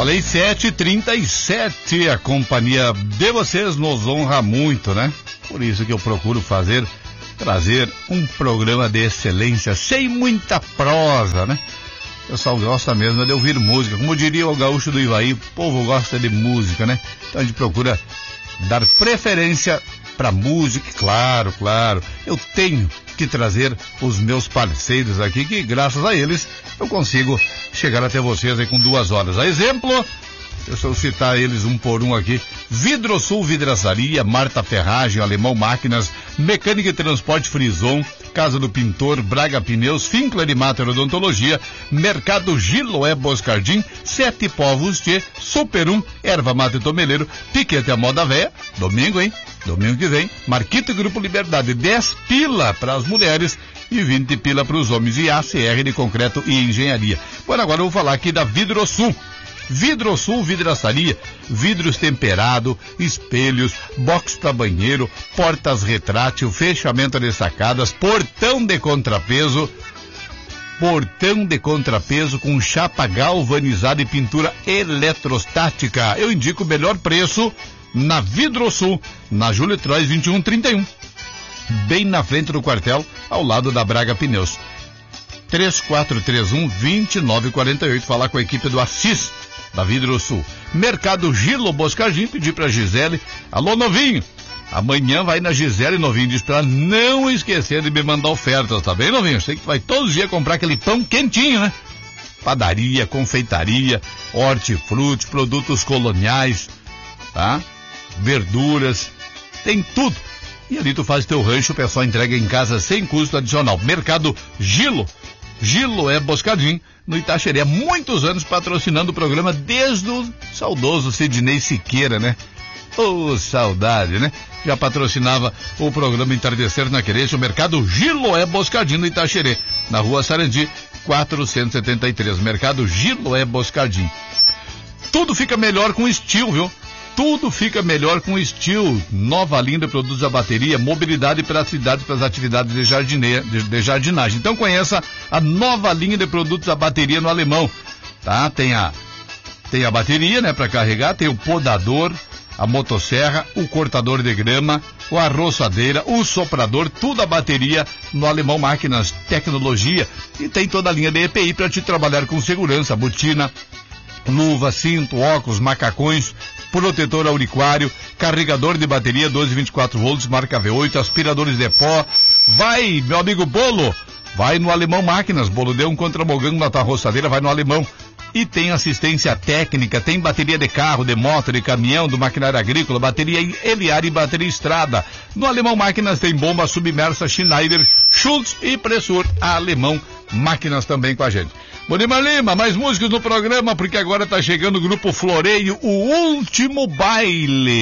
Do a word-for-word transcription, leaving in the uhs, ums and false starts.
Olha aí, sete e trinta e sete, a companhia de vocês nos honra muito, né? Por isso que eu procuro fazer, trazer um programa de excelência, sem muita prosa, né? O pessoal gosta mesmo de ouvir música, como diria o gaúcho do Ivaí, o povo gosta de música, né? Então a gente procura dar preferência para música, claro, claro. Eu tenho que trazer os meus parceiros aqui, que graças a eles eu consigo chegar até vocês aí com duas horas. A exemplo, deixa eu citar eles um por um aqui: Vidrosul Vidraçaria, Marta Ferragem, Alemão Máquinas, Mecânica e Transporte Frison, Casa do Pintor, Braga Pneus, Finkler e Mater Odontologia, Mercado Giloé Boscardim, Sete Povos de Super um, Erva Mate Tomeleiro, Piquete a Moda Véia, domingo, hein? Domingo que vem, Marquito e Grupo Liberdade, dez pila para as mulheres e vinte pila para os homens, e A C R de Concreto e Engenharia. Bom, agora eu vou falar aqui da Vidrosul. Vidrosul Vidraçaria, vidros temperado, espelhos, box para banheiro, portas retrátil, fechamento de sacadas, portão de contrapeso, portão de contrapeso com chapa galvanizada e pintura eletrostática. Eu indico o melhor preço na Vidrosul, na Júlio Trois vinte e um trinta e um, bem na frente do quartel, ao lado da Braga Pneus. três quatro três um, dois nove quatro oito, falar com a equipe do Assis, da Vidrosul. Mercado Gilo Boscardim, pedir pra Gisele: alô, novinho, amanhã vai na Gisele, novinho, diz pra ela não esquecer de me mandar ofertas, tá bem, novinho? Sei que vai todos os dias comprar aquele pão quentinho, né? Padaria, confeitaria, hortifruti, produtos coloniais, tá? Verduras, tem tudo. E ali tu faz teu rancho, o pessoal entrega em casa sem custo adicional. Mercado Gilo, Gilo é Boscardim, no Itaxerê, há muitos anos patrocinando o programa, desde o saudoso Sidney Siqueira, né? Ô, oh, saudade, né? Já patrocinava o programa Entardecer na Querência. O Mercado Gilo é Boscardim, no Itaxerê, na rua Sarandi, quatrocentos e setenta e três. Mercado Gilo é Boscardim. Tudo fica melhor com estilo, viu? Tudo fica melhor com estilo. Nova linha de produtos a bateria, mobilidade e praticidade para as atividades de, jardine... de jardinagem. Então conheça a nova linha de produtos a bateria no Alemão, tá? Tem a, tem a bateria, né, para carregar, tem o podador, a motosserra, o cortador de grama, o arroçadeira, o soprador, tudo a bateria no Alemão Máquinas Tecnologia. E tem toda a linha de E P I para te trabalhar com segurança, botina, luva, cinto, óculos, macacões, protetor auricuário, carregador de bateria doze e vinte e quatro volts, marca V oito, aspiradores de pó. Vai, meu amigo Bolo, vai no Alemão Máquinas. Bolo deu um contramogão na tua roçadeira, vai no Alemão. E tem assistência técnica, tem bateria de carro, de moto, de caminhão, do maquinário agrícola, bateria Eliar e bateria Estrada. No Alemão Máquinas tem bomba submersa Schneider, Schultz e Pressur. Alemão Máquinas também com a gente. Bonimar Lima, mais músicos no programa, porque agora tá chegando o Grupo Floreio, o último baile.